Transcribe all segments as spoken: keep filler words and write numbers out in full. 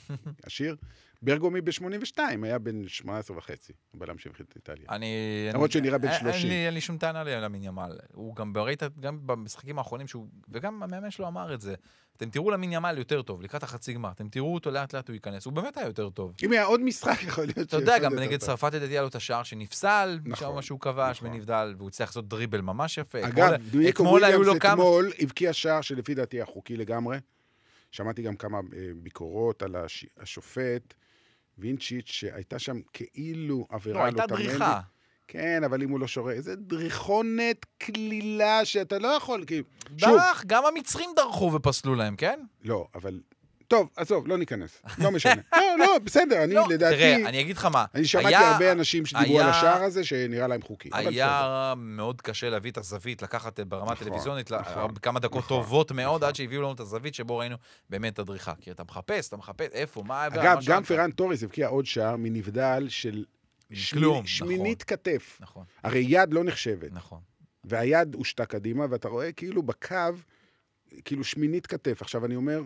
עשיר. ברגומי ב-שמונים ושתיים, היה בן שמונה עשרה וחצי, בלם שהבחין את איטליה. אני... למרות שנראה בן שלושים. אין לי שום טענה למין ימל. הוא גם בראית, גם במשחקים האחרונים, וגם המאמן שלו אמר את זה, אתם תראו למין ימל יותר טוב, לקראת החצי גמר, אתם תראו אותו לאט לאט הוא ייכנס, הוא באמת היה יותר טוב. אם היה עוד משחק יכול להיות... אתה יודע, גם נגד צרפת ידעתי היה לו את השער שנפסל, שם מה שהוא כבש ונבדל, והוא צריך לעשות דריבל ממש יפה. אגב, דויקו וויליאמס אתמול הבקיע שער שלפי דעתי החוקי לגמרי. שמעתי גם כמה ביקורות על השופט, וינצ'יץ' שהייתה שם כאילו עבירה לא, הייתה דריכה. כן, אבל אם הוא לא שורה, איזה דריכונת כלילה שאתה לא יכול, כי... דרך, גם המצרים דרכו ופסלו להם, כן? לא, אבל... טוב, עזוב, לא ניכנס. לא משנה. לא, לא, בסדר, אני לדעתי... תראה, אני אגיד לך מה. אני שמעתי הרבה אנשים שדיברו על השער הזה, שנראה להם חוקי. היה מאוד קשה להביא את הזווית, לקחת ברמה טלוויזיונית, כמה דקות טובות מאוד, עד שהביאו לנו את הזווית, שבו ראינו באמת את הדריכה. כי אתה מחפש, אתה מחפש, איפה, מה... אגב, גם פרן טוריס הבקיע עוד שער מנבדל של שמינית כתף. נכון. הרי יד לא נחשבת. נכון. והיד הושתה קדימה, ואתה רואה כאילו בקו, כאילו שמינית כתף. עכשיו אני אומר,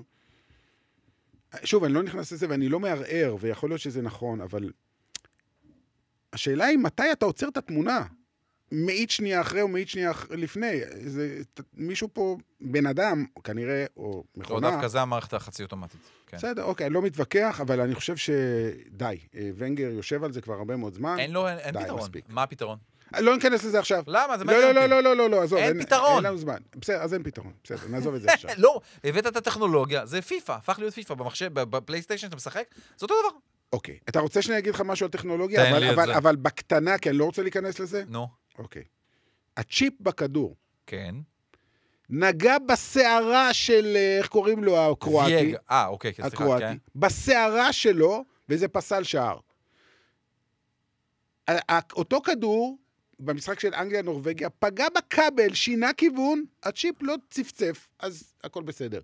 שוב, אני לא נכנס לזה ואני לא מערער, ויכול להיות שזה נכון, אבל השאלה היא מתי אתה עוצר את התמונה? מאית שנייה אחרי או מאית שנייה לפני. זה, מישהו פה, בן אדם, כנראה, או מכונה... לא, דווקא זה המערכת החצי אוטומטית. כן. בסדר, אוקיי, אני לא מתווכח, אבל אני חושב שדי. ונגר יושב על זה כבר הרבה מאוד זמן. אין לו, אין, אין פתרון. מספיק. מה הפתרון? לא ניכנס לזה עכשיו. למה? זה לא, לא, לא, לא, לא, לא, לא, עזוב. אין אין, פתרון. אין לנו זמן. בסדר, אז אין פתרון. בסדר, נעזוב את זה עכשיו. לא, הבאת את הטכנולוגיה, זה פיפה, הפך להיות פיפה במחשב, בפלייסטיישן שאתה משחק, זה אותו דבר. אוקיי, אתה רוצה שאני אגיד לך משהו על טכנולוגיה, אבל, אבל, אבל בקטנה, כי אני לא רוצה להיכנס לזה? נו. אוקיי. הצ'יפ בכדור. כן. נגע בשערה של, איך קוראים לו, הקרואטי. אה, אוקיי, סליחה, הקרואטי. כן. בשערה שלו, וזה פסל שער. אותו כדור, במשחק של אנגליה-נורווגיה, פגע בכבל, שינה כיוון, הצ'יפ לא צפצף, אז הכל בסדר.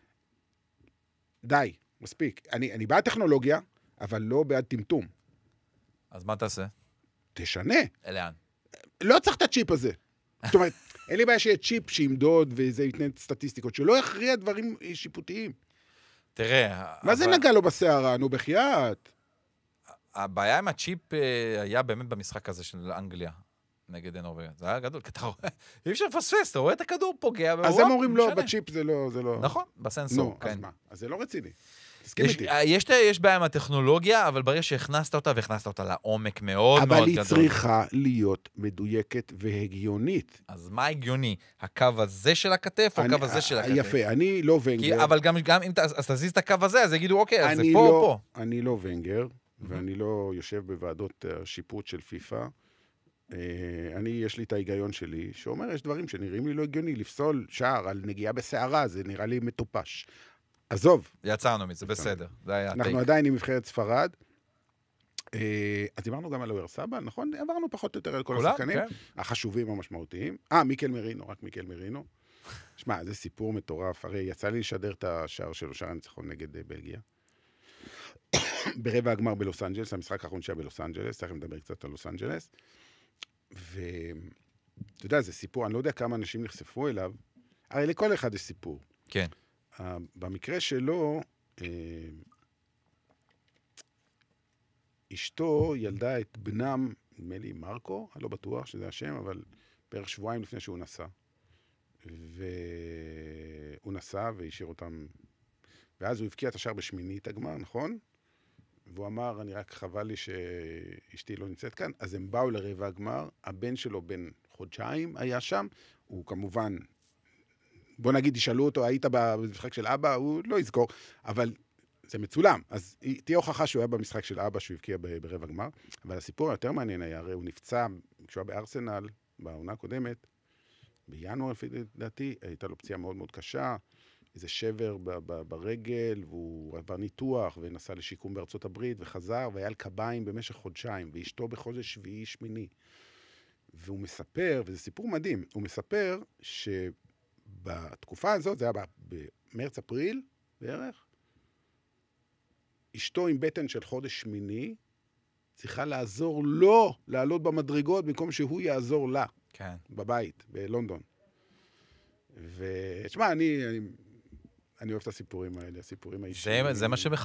די, מספיק. אני, אני בעד טכנולוגיה, אבל לא בעד טמטום. אז מה תעשה? תשנה. לאן? לא צריך את הצ'יפ הזה. זאת אומרת, אין לי בעיה שיהיה צ'יפ שימדוד וזה יתנה סטטיסטיקות, שלא יכריע דברים שיפוטיים. תראה... מה זה נגע לו בשערה? נו, בחייאת. הבעיה עם הצ'יפ היה באמת במשחק הזה של אנגליה. נגד נורווגיה. זה היה גדול, כי אתה רואה, אי אפשר לפספס, אתה רואה את הכדור פוגע, אז הם אומרים לא, בצ'יפ זה לא, זה לא... נכון, בסנסור, כן. נו, אז מה? אז זה לא רציני. תסכים איתי. יש בעיה עם הטכנולוגיה, אבל ברגע שהכנסת אותה, והכנסת אותה לעומק מאוד מאוד גדול. אבל היא צריכה להיות מדויקת והגיונית. אז מה הגיוני? הקו הזה של הכתף, או הקו הזה של הכתף? יפה, אני לא ונגר. אבל גם אם תזיז את הקו הזה, אז יגידו, אוקיי, אז זה פה או פה. אני לא ונגר, ואני לא יושב בוועדות השיפוט של פיפה. אני, יש לי את ההיגיון שלי, שאומר, יש דברים שנראים לי לא הגיוני, לפסול שער על נגיעה בשערה, זה נראה לי מטופש. עזוב. יצרנו מזה, בסדר. אנחנו עדיין עם מבחרת ספרד. אז דיברנו גם על אויר סבא, נכון? עברנו פחות או יותר על כל השחקנים. החשובים המשמעותיים. אה, מיקל מרינו, רק מיקל מרינו. שמע, זה סיפור מטורף. הרי יצא לי לשדר את השער שלו, שער הניצחון נגד בלגיה. ברבע הגמר בלוס אנג'לס, המשחק האחרון שהיה בלוס אנג'לס, תכף נדבר קצת על לוס אנג'לס. ואתה יודע, זה סיפור, אני לא יודע כמה אנשים נחשפו אליו, הרי לכל אחד יש סיפור. כן. Uh, במקרה שלו, uh, אשתו ילדה את בנם, נדמה לי מרקו, אני לא בטוח שזה השם, אבל בערך שבועיים לפני שהוא נסע. והוא נסע והשאיר אותם, ואז הוא הבקיע את השער בשמינית הגמר, נכון? והוא אמר, אני רק חבל לי שאשתי לא נמצאת כאן, אז הם באו לרבע הגמר, הבן שלו בן חודשיים היה שם, הוא כמובן, בוא נגיד, ישאלו אותו, היית במשחק של אבא, הוא לא יזכור, אבל זה מצולם, אז תהיה הוכחה שהוא היה במשחק של אבא, שהוא הבקיע ברבע הגמר, אבל הסיפור היותר מעניין היה, הרי הוא נפצע, כשהוא היה בארסנל, בעונה הקודמת, בינואר, לפי דעתי, הייתה לו פציעה מאוד מאוד קשה, איזה שבר ב- ב- ברגל, והוא עבר ניתוח, ונסע לשיקום בארצות הברית, וחזר, והיה על קביים במשך חודשיים, ואשתו בחודש שביעי שמיני. והוא מספר, וזה סיפור מדהים, הוא מספר שבתקופה הזאת, זה היה במרץ-אפריל בערך, אשתו עם בטן של חודש שמיני, צריכה לעזור לו לעלות במדרגות, במקום שהוא יעזור לה, כן. בבית, בלונדון. ותשמע, אני... אני אני אוהב את הסיפורים האלה, הסיפורים האישיים. זה מה שמחבר.